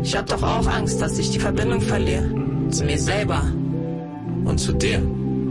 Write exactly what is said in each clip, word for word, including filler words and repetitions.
Ich hab doch auch Angst, dass ich die Verbindung verliere. Zu mir selber. Und zu dir.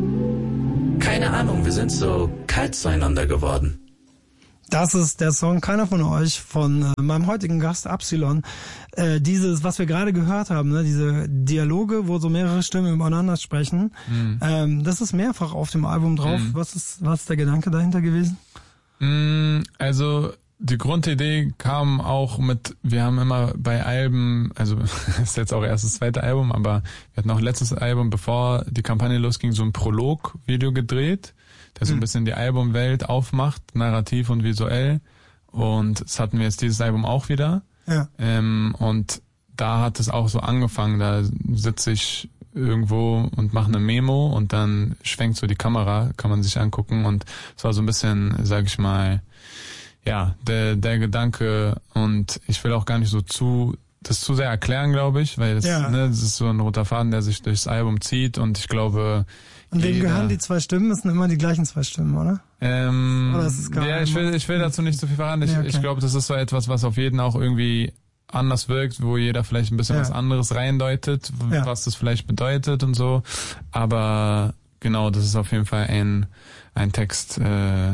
Keine Ahnung, wir sind so kalt zueinander geworden. Das ist der Song Keiner von euch von äh, meinem heutigen Gast Absilon. Äh, dieses, was wir gerade gehört haben, ne, diese Dialoge, wo so mehrere Stimmen übereinander sprechen, mhm. ähm, das ist mehrfach auf dem Album drauf. Mhm. Was ist, was ist der Gedanke dahinter gewesen? Mhm, also die Grundidee kam auch mit, wir haben immer bei Alben, also das ist jetzt auch erst das zweite Album, aber wir hatten auch letztes Album, bevor die Kampagne losging, so ein Prolog-Video gedreht, der so ein bisschen die Albumwelt aufmacht, narrativ und visuell. Und das hatten wir jetzt dieses Album auch wieder. Ja. Ähm, und da hat es auch so angefangen, da sitze ich irgendwo und mache eine Memo und dann schwenkt so die Kamera, kann man sich angucken. Und es war so ein bisschen, sag ich mal, ja, der, der Gedanke. Und ich will auch gar nicht so zu, das zu sehr erklären, glaube ich, weil das, ja. ne, das ist so ein roter Faden, der sich durchs Album zieht. Und ich glaube, und wem gehören die zwei Stimmen? Das sind immer die gleichen zwei Stimmen, oder? Ähm, oder ist es gar ja, ich will, ich will dazu nicht so viel verraten. Ich, ja, okay. ich glaube, das ist so etwas, was auf jeden auch irgendwie anders wirkt, wo jeder vielleicht ein bisschen ja. was anderes reindeutet, ja. was das vielleicht bedeutet und so. Aber genau, das ist auf jeden Fall ein, ein Text, äh,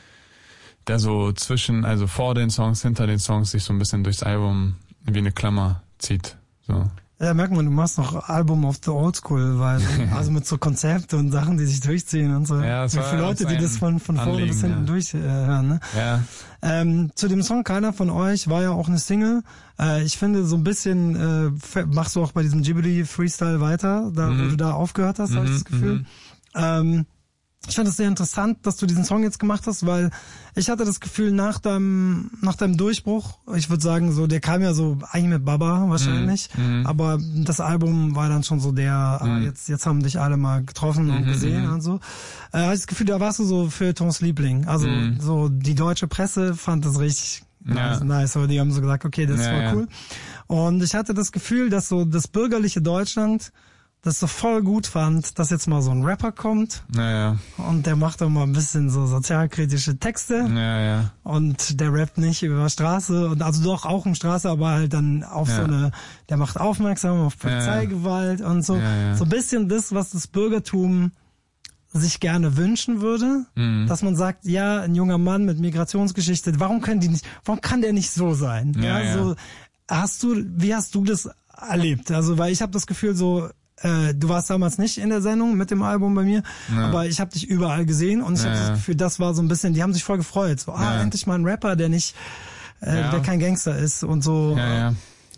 der so zwischen, also vor den Songs, hinter den Songs sich so ein bisschen durchs Album wie eine Klammer zieht. So. Ja, merkt man, du machst noch Album of the Old School, weil also mit so Konzepte und Sachen, die sich durchziehen und so. Ja, das für Leute, die das von von vorne bis hinten ja. durchhören. Äh, ne? Ja. Ähm, zu dem Song Keiner von euch war ja auch eine Single. Äh, ich finde so ein bisschen äh, machst du auch bei diesem Ghibli Freestyle weiter, da mhm. wo du da aufgehört hast, mhm. habe ich das Gefühl. Mhm. Ähm, Ich fand es sehr interessant, dass du diesen Song jetzt gemacht hast, weil ich hatte das Gefühl, nach deinem nach deinem Durchbruch, ich würde sagen, so der kam ja so eigentlich mit Baba wahrscheinlich, mm, aber das Album war dann schon so der, mm. äh, jetzt jetzt haben dich alle mal getroffen und mm, gesehen mm. und so. Äh, hatte ich das Gefühl, da warst du so Feuilletons Liebling. Also mm. so die deutsche Presse fand das richtig ja. nice, nice, aber die haben so gesagt, okay, das ist ja, voll ja. cool. Und ich hatte das Gefühl, dass so das bürgerliche Deutschland das so voll gut fand, dass jetzt mal so ein Rapper kommt naja. und der macht doch mal ein bisschen so sozialkritische Texte naja. und der rappt nicht über Straße und also doch auch um Straße, aber halt dann auf ja. so eine, der macht aufmerksam auf Polizeigewalt ja. und so. Ja, ja. So ein bisschen das, was das Bürgertum sich gerne wünschen würde, mhm. dass man sagt, ja, ein junger Mann mit Migrationsgeschichte, warum können die nicht, warum kann der nicht so sein? Ja, ja, so, hast du, wie hast du das erlebt? Also, weil ich habe das Gefühl so, Äh, du warst damals nicht in der Sendung mit dem Album bei mir, ja. aber ich habe dich überall gesehen und ich ja, habe das Gefühl, das war so ein bisschen, die haben sich voll gefreut. So, ah, ja. endlich mal ein Rapper, der nicht, äh, ja. der kein Gangster ist und so. Ja, ja.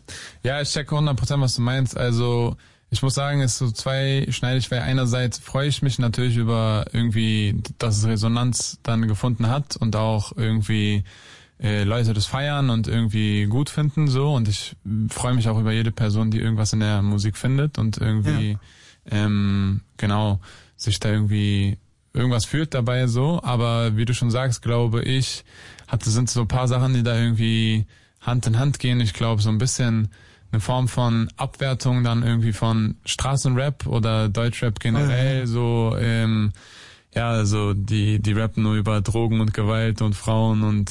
ja ich checke hundert Prozent, was du meinst. Also ich muss sagen, es ist so zweischneidig, weil einerseits freue ich mich natürlich über irgendwie, dass es Resonanz dann gefunden hat und auch irgendwie äh, Leute das feiern und irgendwie gut finden so und ich freue mich auch über jede Person, die irgendwas in der Musik findet und irgendwie ja. ähm, genau sich da irgendwie irgendwas fühlt dabei so, aber wie du schon sagst, glaube ich, hat sind so ein paar Sachen, die da irgendwie Hand in Hand gehen. Ich glaube so ein bisschen eine Form von Abwertung dann irgendwie von Straßenrap oder Deutschrap generell, oh ja. so ähm, ja, also die die rappen nur über Drogen und Gewalt und Frauen und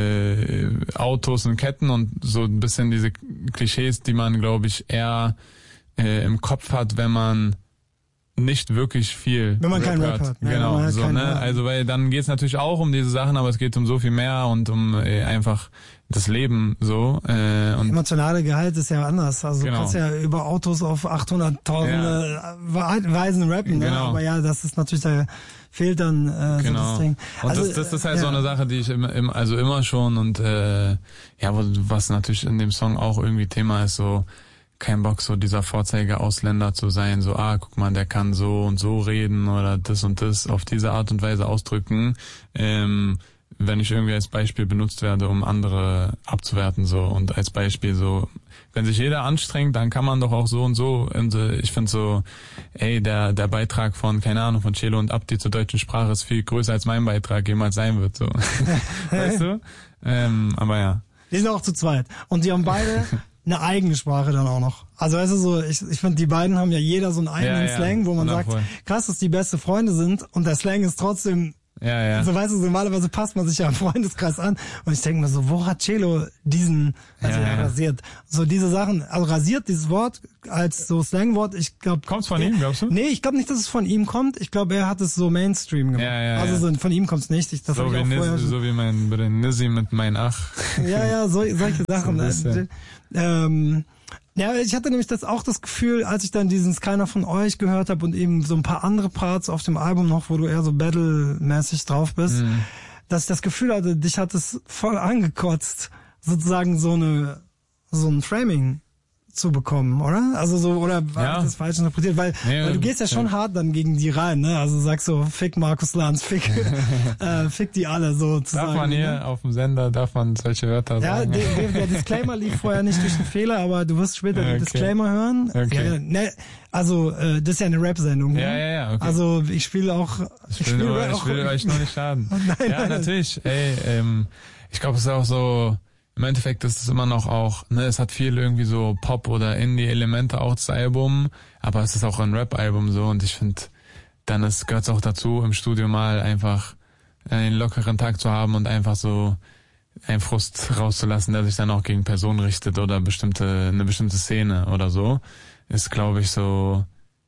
äh, Autos und Ketten und so ein bisschen diese Klischees, die man, glaube ich, eher äh, im Kopf hat, wenn man nicht wirklich viel wenn man Rap keinen hört. Rap hat. Genau, ja, so, ne? Also weil dann geht's natürlich auch um diese Sachen, aber es geht um so viel mehr und um äh, einfach das Leben so. Äh, und emotionale Gehalt ist ja anders. Also genau. du kannst ja über Autos auf achthunderttausend ja. Weisen rappen, ne? Genau. Aber ja, das ist natürlich, da fehlt dann äh, genau. so das Ding. Und also, das, das ist halt ja. so eine Sache, die ich immer, immer also immer schon und äh, ja, was natürlich in dem Song auch irgendwie Thema ist, so kein Bock, so dieser Vorzeige-Ausländer zu sein, so, ah, guck mal, der kann so und so reden oder das und das auf diese Art und Weise ausdrücken, ähm, wenn ich irgendwie als Beispiel benutzt werde, um andere abzuwerten, so, und als Beispiel so, wenn sich jeder anstrengt, dann kann man doch auch so und so, und äh, ich finde so, ey, der der Beitrag von, keine Ahnung, von Celo und Abdi zur deutschen Sprache ist viel größer, als mein Beitrag jemals sein wird, so. Weißt du? Ähm, aber ja. Die sind auch zu zweit. Und die haben beide eine eigene Sprache dann auch noch. Also weißt du so, ich, ich finde, die beiden haben ja jeder so einen eigenen ja, ja, Slang, wo man sagt, voll. krass, dass die beste Freunde sind und der Slang ist trotzdem Ja, ja. So, weißt du, normalerweise passt man sich ja im Freundeskreis an. Und ich denke mir so, wo hat Celo diesen, also ja, ja, ja. rasiert? So diese Sachen, also rasiert, dieses Wort als so Slangwort, ich glaube... Kommt's von ihm, glaubst du? Nee, ich glaube nicht, dass es von ihm kommt. Ich glaube, er hat es so Mainstream gemacht. Ja, ja, also ja. so, von ihm kommt's nicht. Ich, das so, hab wie ich auch Niz, vorher so wie mein Nizzy mit mein Ach. Ja, ja, so, solche Sachen. So ähm, ja, ich hatte nämlich das auch das Gefühl, als ich dann diesen Keiner von euch gehört habe und eben so ein paar andere Parts auf dem Album noch, wo du eher so Battle-mäßig drauf bist, mhm. dass ich das Gefühl hatte, dich hat es voll angekotzt, sozusagen so eine so ein Framing zu bekommen, oder? Also so, oder war ja. ich das falsch interpretiert? Weil, nee, weil du gehst ja schon ja. hart dann gegen die rein, ne? Also sagst so, fick Markus Lanz, fick, äh, fick die alle sozusagen. Darf man hier ne? auf dem Sender, darf man solche Wörter ja, sagen? Ja, der, der Disclaimer lief vorher nicht durch den Fehler, aber du wirst später okay. den Disclaimer hören. Okay. Ja, ne, also, äh, das ist ja eine Rap-Sendung. Ja, ne? ja, ja, okay. Also, ich spiele auch, ich, ich spiele nur, ich will euch nur nicht schaden. nein, ja, nein, natürlich, ey, ähm, ich glaube, es ist auch so, im Endeffekt ist es immer noch auch, ne, es hat viel irgendwie so Pop- oder Indie-Elemente auch das Album, aber es ist auch ein Rap-Album so und ich finde, dann gehört es auch dazu, im Studio mal einfach einen lockeren Tag zu haben und einfach so einen Frust rauszulassen, der sich dann auch gegen Personen richtet oder bestimmte eine bestimmte Szene oder so, ist, glaube ich, so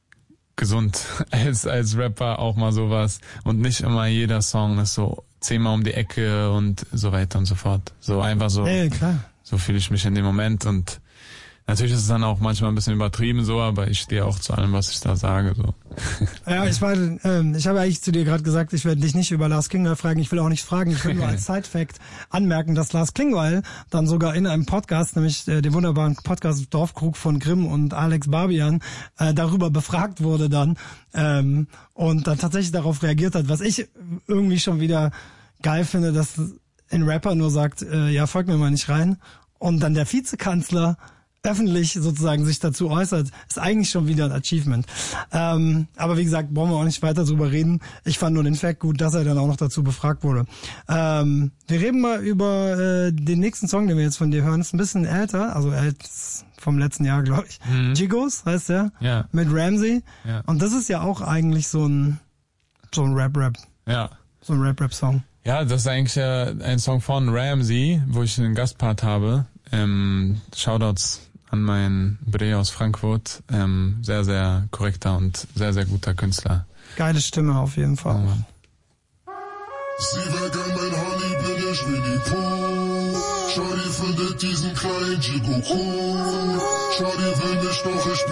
gesund als als Rapper auch mal sowas und nicht immer jeder Song ist so zehnmal um die Ecke und so weiter und so fort. So einfach so. Ja, klar. So fühle ich mich in dem Moment und natürlich ist es dann auch manchmal ein bisschen übertrieben so, aber ich stehe auch zu allem, was ich da sage, so. Ja, ich war, ähm, ich habe eigentlich zu dir gerade gesagt, ich werde dich nicht über Lars Klingbeil fragen, ich will auch nicht fragen, ich will nur als Side-Fact anmerken, dass Lars Klingbeil dann sogar in einem Podcast, nämlich äh, dem wunderbaren Podcast Dorfkrug von Grimm und Alex Barbian, äh, darüber befragt wurde dann ähm, und dann tatsächlich darauf reagiert hat, was ich irgendwie schon wieder geil finde, dass ein Rapper nur sagt, äh, ja, folgt mir mal nicht rein und dann der Vizekanzler öffentlich sozusagen sich dazu äußert, ist eigentlich schon wieder ein Achievement. Ähm, aber wie gesagt, brauchen wir auch nicht weiter drüber reden. Ich fand nur den Fact gut, dass er dann auch noch dazu befragt wurde. Ähm, wir reden mal über äh, den nächsten Song, den wir jetzt von dir hören. Ist ein bisschen älter, also älter vom letzten Jahr, glaube ich. Mhm. Jigos heißt der, ja. mit Ramsey. Ja. Und das ist ja auch eigentlich so ein so ein Rap-Rap. Ja. So ein Rap-Rap-Song. Ja, das ist eigentlich ja ein Song von Ramsey, wo ich einen Gastpart habe. Ähm, Shoutouts an meinen Bre aus Frankfurt. Ähm, sehr, sehr korrekter und sehr, sehr guter Künstler. Geile Stimme auf jeden Fall. Oh, Sie weg an mein Honey, bin ich Winnie Pooh. Shorty findet diesen kleinen Jigo cool. Shorty will mich doch, ich